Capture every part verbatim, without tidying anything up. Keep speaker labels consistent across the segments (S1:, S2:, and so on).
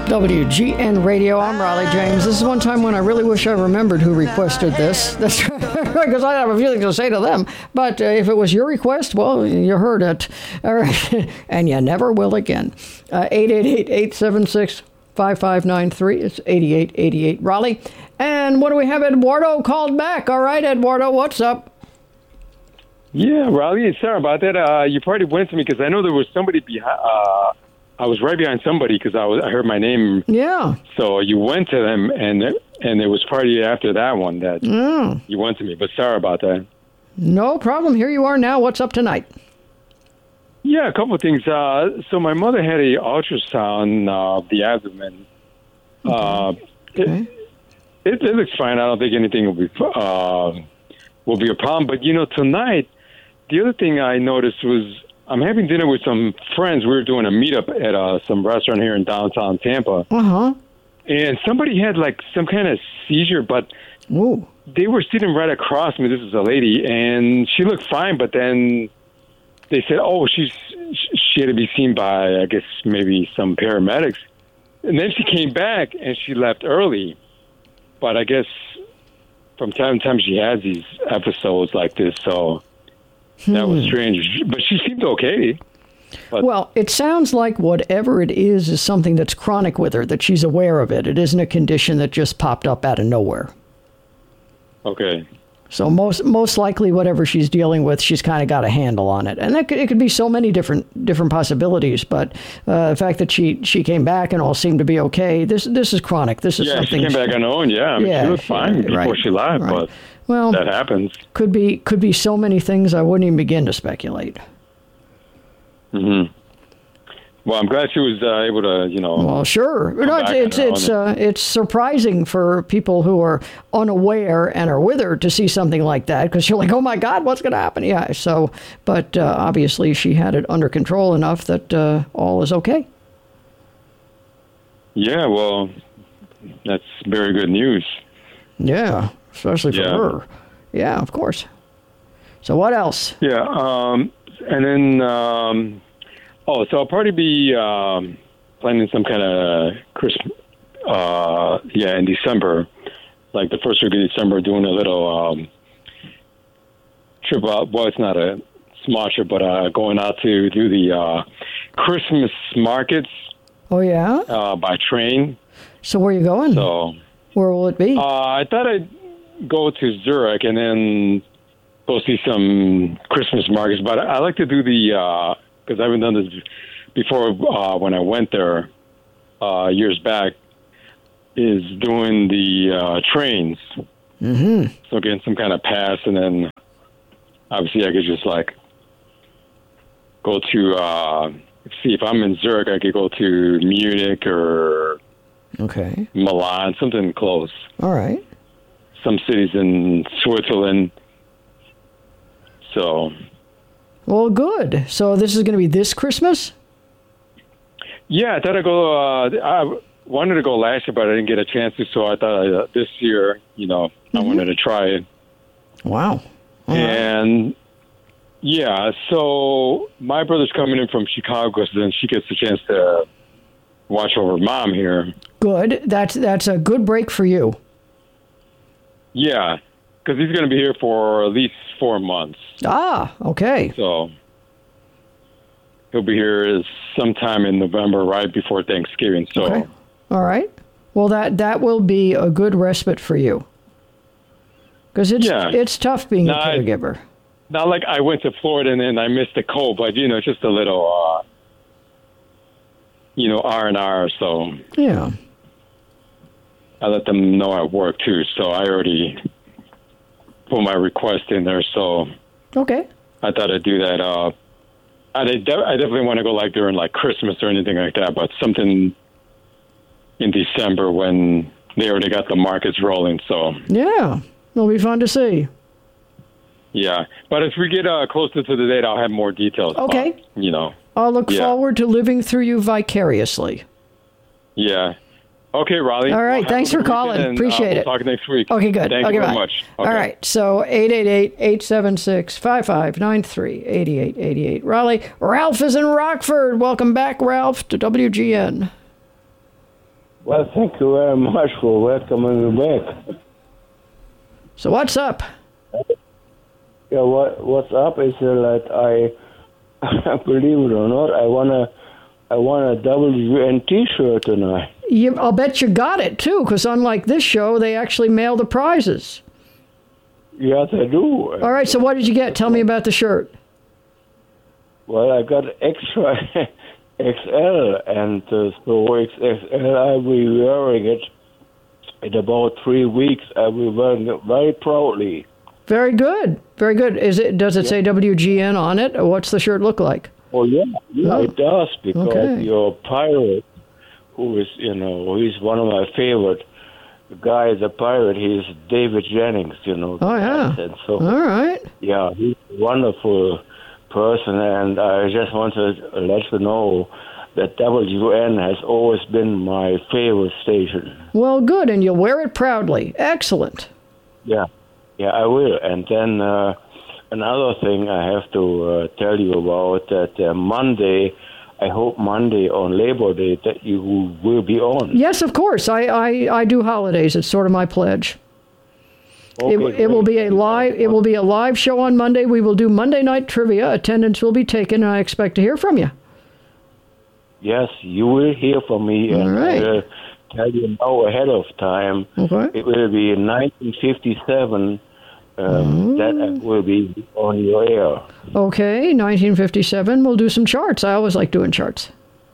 S1: W G N Radio, I'm Raleigh James. This is one time when I really wish I remembered who requested this. That's because I have a few things to say to them. But uh, if it was your request, well, you heard it. All right. And you never will again. Uh, eight eight eight, eight seven six, five five nine three. It's eighty-eight eighty-eight Raleigh. And what do we have? Eduardo called back. All right, Eduardo, what's up?
S2: Yeah, Raleigh, sorry about that. Uh, you probably went to me because I know there was somebody behind. Uh, I was right behind somebody because I was I heard my name.
S1: Yeah.
S2: So you went to them, and and it was probably after that one that
S1: mm.
S2: you went to me. But sorry about that.
S1: No problem. Here you are now. What's up tonight?
S2: Yeah, a couple of things. Uh, so my mother had a ultrasound of uh, the abdomen.
S1: Okay.
S2: Uh,
S1: okay.
S2: It, it, it looks fine. I don't think anything will be uh, will be a problem. But you know, tonight, the other thing I noticed was I'm having dinner with some friends. We were doing a meetup at uh, some restaurant here in downtown Tampa.
S1: Uh-huh.
S2: And somebody had like some kind of seizure, but
S1: Ooh.
S2: They were sitting right across me. This is a lady, and she looked fine, but then they said, oh, she's she had to be seen by, I guess, maybe some paramedics. And then she came back, and she left early. But I guess from time to time she has these episodes like this, so hmm. that was strange. But she seemed okay. But
S1: well, it sounds like whatever it is is something that's chronic with her, that she's aware of it. It isn't a condition that just popped up out of nowhere.
S2: Okay.
S1: So most most likely whatever she's dealing with, she's kind of got a handle on it. And that could, it could be so many different different possibilities. But uh, the fact that she, she came back and all seemed to be okay, this this is chronic. This is
S2: yeah,
S1: something.
S2: Yeah, she came back on her own, yeah. I mean,
S1: yeah,
S2: she looked fine before
S1: right,
S2: she left,
S1: right.
S2: but
S1: well,
S2: that happens.
S1: Could be, could be so many things I wouldn't even begin to speculate.
S2: Mm-hmm. Well, I'm glad she was uh, able to, you know.
S1: Well, sure. No, it's it's it's, uh, it's surprising for people who are unaware and are with her to see something like that because you're like, oh my God, what's going to happen? Yeah. So, but uh, obviously she had it under control enough that uh, all is okay.
S2: Yeah. Well, that's very good news.
S1: Yeah, especially for
S2: yeah.
S1: her. Yeah, of course. So what else?
S2: Yeah. Um, and then. Um, Oh, so I'll probably be um, planning some kind of Christmas, uh, yeah, in December, like the first week of December, doing a little um, trip out. Well, it's not a small trip, but uh, going out to do the uh, Christmas markets.
S1: Oh, yeah?
S2: Uh, by train.
S1: So where are you going?
S2: So
S1: where will it be?
S2: Uh, I thought I'd go to Zurich and then go see some Christmas markets, but I like to do the... Uh, because I haven't done this before uh, when I went there uh, years back, is doing the uh, trains.
S1: Mm-hmm.
S2: So getting some kind of pass, and then obviously I could just like go to, uh, see if I'm in Zurich, I could go to Munich or
S1: okay.
S2: Milan, something close.
S1: All right.
S2: Some cities in Switzerland. So...
S1: Well, good. So this is going to be this Christmas?
S2: Yeah, I thought I'd go. Uh, I wanted to go last year, but I didn't get a chance to. So I thought uh, this year, you know, mm-hmm. I wanted to try it.
S1: Wow. All
S2: and
S1: right.
S2: yeah, so my brother's coming in from Chicago, so then she gets a chance to watch over mom here.
S1: Good. That's that's a good break for you.
S2: Yeah, because he's going to be here for at least four months.
S1: Ah, okay.
S2: So he'll be here sometime in November, right before Thanksgiving. So,
S1: okay. All right. Well, that, that will be a good respite for you. Because it's
S2: yeah.
S1: it's tough being
S2: now,
S1: a caregiver.
S2: I, not like I went to Florida and then I missed the cold, but, you know, just a little, uh, you know, R and R. So
S1: yeah.
S2: I let them know at work, too. So I already put my request in there. So
S1: okay.
S2: I thought I'd do that. Uh, I, I definitely want to go like during like Christmas or anything like that, but something in December when they already got the markets rolling. So
S1: yeah, it'll be fun to see.
S2: Yeah, but as we get uh, closer to the date, I'll have more details.
S1: Okay.
S2: About, you know.
S1: I'll look
S2: yeah.
S1: forward to living through you vicariously.
S2: Yeah. Okay, Raleigh.
S1: All right.
S2: Well,
S1: thanks for calling.
S2: And,
S1: Appreciate
S2: uh,
S1: it.
S2: We'll talk next week.
S1: Okay, good.
S2: Thank
S1: okay,
S2: you very
S1: bye.
S2: much. Okay.
S1: All right. So eight eight eight, eight seven six, five five nine three, eight eight eight eight. Raleigh. Ralph is in Rockford. Welcome back, Ralph, to W G N.
S3: Well, thank you very much for welcoming me back.
S1: So what's up?
S3: Yeah, what what's up is uh, that I, believe it or not, I want a, I want a W N T-shirt tonight.
S1: You, I'll bet you got it, too, because unlike this show, they actually mail the prizes.
S3: Yes, I do.
S1: All right, so what did you get? Tell me about the shirt.
S3: Well, I got extra X L, and uh, so X L I will be wearing it in about three weeks. I will be wearing it very proudly.
S1: Very good. Very good. Is it? Does it yeah. say W G N on it, or what's the shirt look like?
S3: Oh, yeah. Yeah, oh. It does, because
S1: okay.
S3: your pirate, who is, you know, he's one of my favorite guy, the pirate, he's David Jennings, you know.
S1: Oh, yeah.
S3: And so,
S1: all right.
S3: Yeah, he's a wonderful person, and I just want to let you know that W N has always been my favorite station.
S1: Well, good, and you'll wear it proudly. Excellent.
S3: Yeah, yeah, I will. And then uh, another thing I have to uh, tell you about, that uh, Monday, I hope Monday on Labor Day that you will be on.
S1: Yes, of course. I, I, I do holidays. It's sort of my pledge. Okay, it, it will be a live. It will be a live show on Monday. We will do Monday night trivia. Attendance will be taken, and I expect to hear from you.
S3: Yes, you will hear from me,
S1: All
S3: and
S1: right.
S3: I will tell you now ahead of time.
S1: Okay.
S3: It will be in nineteen fifty-seven. Um, that will be on your air.
S1: Okay, nineteen fifty-seven. We'll do some charts. I always like doing charts.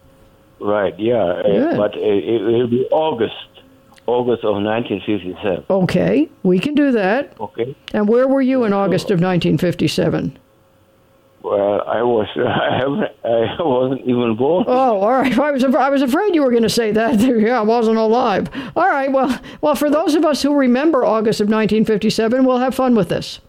S3: Right, yeah. Uh, but it, it will be August. August of nineteen fifty-seven.
S1: Okay, we can do that.
S3: Okay.
S1: And where were you in August of nineteen fifty-seven?
S3: Well, I was I, haven't, I wasn't even born.
S1: Oh, all right. I was I was afraid you were going to say that. Yeah, I wasn't alive. All right. Well, well, for those of us who remember August of nineteen fifty-seven, we'll have fun with this.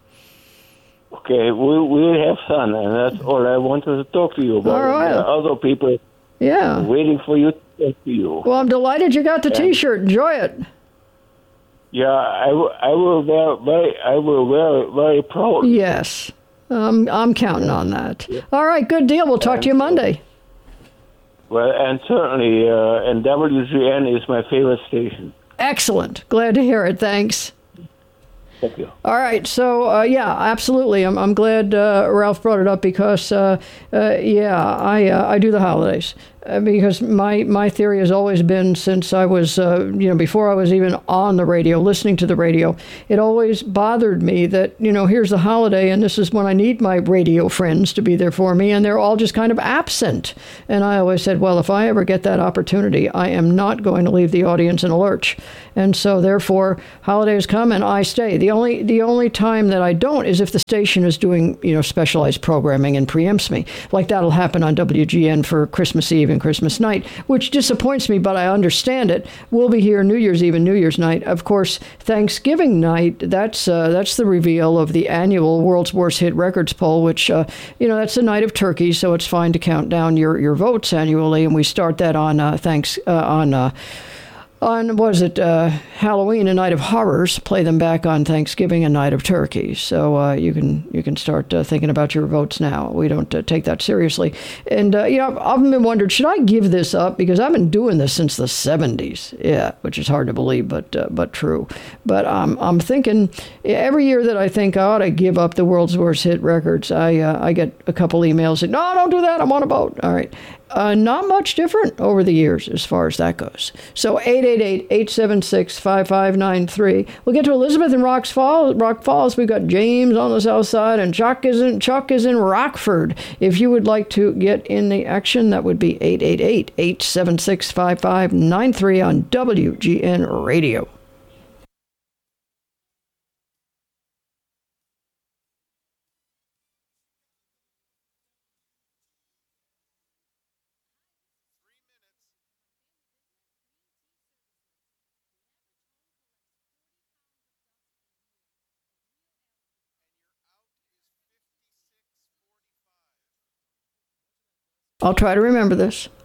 S3: Okay, we'll, we'll have fun, and that's all I wanted to talk to you about.
S1: All right.
S3: Uh, other people
S1: yeah.
S3: are waiting for you to talk to you.
S1: Well, I'm delighted you got the
S3: and,
S1: T-shirt. Enjoy it.
S3: Yeah, I, w- I will wear very I will wear it very proudly.
S1: Yes. Um, I'm counting on that. Yeah. All right, good deal. We'll talk and, to you Monday.
S3: Well, and certainly, uh, and W G N is my favorite station.
S1: Excellent. Glad to hear it. Thanks.
S3: Thank you.
S1: All right. So, uh, yeah, absolutely. I'm I'm glad uh, Ralph brought it up because, uh, uh, yeah, I uh, I do the holidays. Uh, because my, my theory has always been, since I was, uh, you know, before I was even on the radio, listening to the radio, it always bothered me that, you know, here's the holiday, and this is when I need my radio friends to be there for me, and they're all just kind of absent. And I always said, well, if I ever get that opportunity, I am not going to leave the audience in a lurch. And so, therefore, holidays come and I stay. The only the only time that I don't is if the station is doing, you know, specialized programming and preempts me. Like that'll happen on W G N for Christmas Eve and Christmas night, which disappoints me, but I understand it. We'll be here New Year's Eve and New Year's night. Of course, Thanksgiving night, that's uh, that's the reveal of the annual World's Worst Hit Records poll, which, uh, you know, that's the night of turkey, so it's fine to count down your, your votes annually, and we start that on uh, thanks uh, on uh, on, what is it, uh, Halloween, A Night of Horrors, play them back on Thanksgiving, A Night of Turkey. So uh, you can you can start uh, thinking about your votes now. We don't uh, take that seriously. And, uh, you know, I've often been wondering, should I give this up? Because I've been doing this since the seventies. Yeah, which is hard to believe, but uh, but true. But um, I'm thinking, every year that I think I ought to give up the World's Worst Hit Records, I, uh, I get a couple emails saying, no, don't do that, I want a vote. All right. Uh, not much different over the years as far as that goes. So eight eight eight, eight seven six, five five nine three. We'll get to Elizabeth in Rock Falls. Rock Falls. We've got James on the south side, and Chuck is in Chuck is in Rockford. If you would like to get in the action, that would be eight eight eight, eight seven six, five five nine three on W G N Radio. I'll try to remember this.